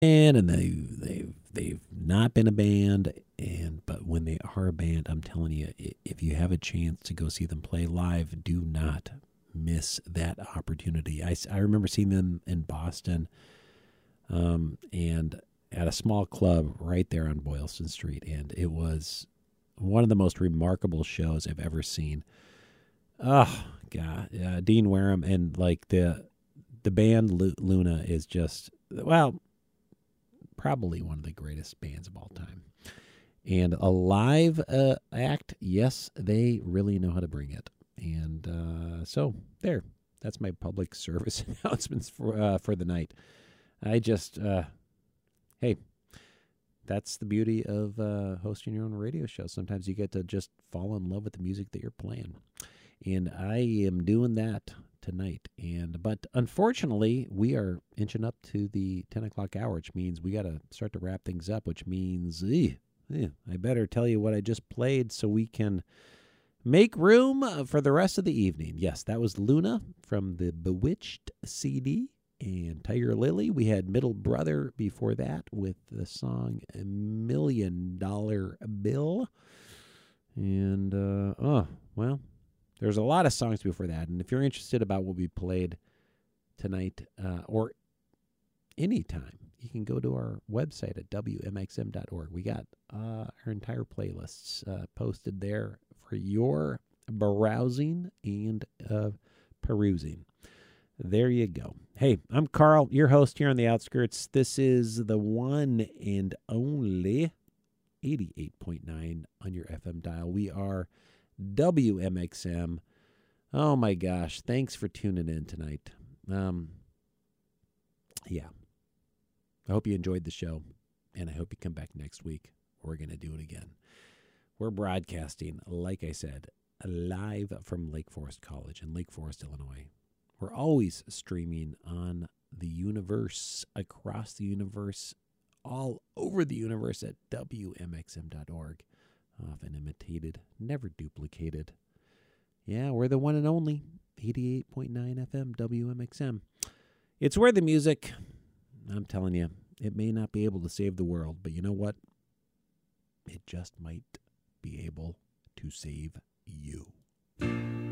and they've not been a band, but when they are a band, I'm telling you, if you have a chance to go see them play live, do not miss that opportunity. I remember seeing them in Boston, and at a small club right there on Boylston Street, and it was one of the most remarkable shows I've ever seen. Oh God, Dean Wareham and like the band Luna is just, well, probably one of the greatest bands of all time. And a live act, yes, they really know how to bring it. And so there, that's my public service announcements for the night. I just, hey, that's the beauty of hosting your own radio show. Sometimes you get to just fall in love with the music that you're playing, and I am doing that tonight. But unfortunately, we are inching up to the 10 o'clock hour, which means we got to start to wrap things up. Which means I better tell you what I just played so we can make room for the rest of the evening. Yes, that was Luna from the Bewitched CD. And Tiger Lily. We had Middle Brother before that with the song $1 Million Bill. And, well, there's a lot of songs before that. And if you're interested about what we played tonight or anytime, you can go to our website at WMXM.org. We got our entire playlists posted there for your browsing and perusing. There you go. Hey, I'm Carl, your host here on the Outskirts. This is the one and only 88.9 on your FM dial. We are WMXM. Oh my gosh, thanks for tuning in tonight. Yeah. I hope you enjoyed the show, and I hope you come back next week. We're going to do it again. We're broadcasting, like I said, live from Lake Forest College in Lake Forest, Illinois. We're always streaming on the universe, across the universe, all over the universe at WMXM.org. Often imitated, never duplicated. Yeah, we're the one and only 88.9 FM WMXM. It's where the music, I'm telling you, it may not be able to save the world, but you know what? It just might be able to save you.